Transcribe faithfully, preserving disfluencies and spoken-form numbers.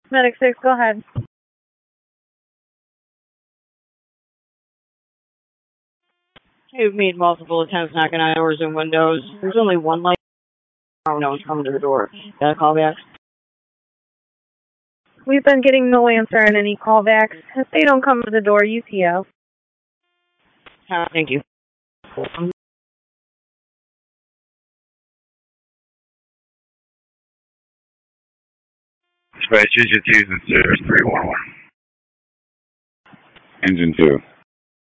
Medic six, go ahead. You've made multiple attempts knocking on doors and windows. There's only one light. Oh, no one's coming to the door. Got a call back? We've been getting no answer on any callbacks. If they don't come to the door, U T O. Uh, thank you. Dispatch, engine two, service three one one. Engine two.